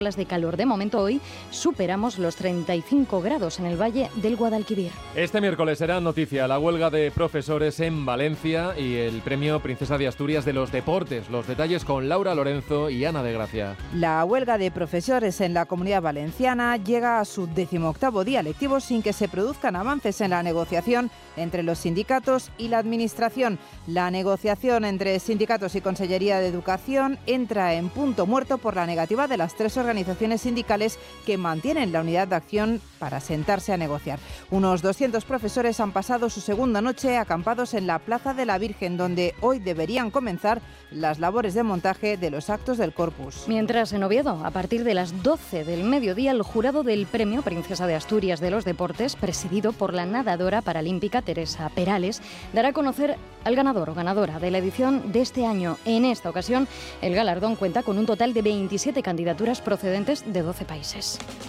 olas de calor. De momento hoy superamos los 35 grados en el Valle del Guadalquivir. Este miércoles será noticia la huelga de profesores en Valencia y el premio Princesa de Asturias de los Deportes. Los detalles con Laura Lorenzo y Ana de Gracia. La huelga de profesores en la Comunidad Valenciana llega a su 18º día lectivo sin que se produzcan avances en la negociación entre los sindicatos y la Administración. La negociación entre sindicatos y Consellería de Educación entra en punto muerto por la negativa de las tres organizaciones sindicales que mantienen la unidad de acción para sentarse a negociar. Unos 200 profesores han pasado su segunda noche acampados en la Plaza de la Virgen, donde hoy deberían comenzar las labores de montaje de los actos del Corpus. Mientras en Oviedo, a partir de las 12 del mediodía, el jurado del premio Princesa de Asturias de los Deportes, presidido por la nadadora paralímpica Teresa Perales, dará a conocer al ganador o ganadora de la edición de este año. En esta ocasión, el galardón cuenta con un total de 27 candidaturas procedentes de 12 países.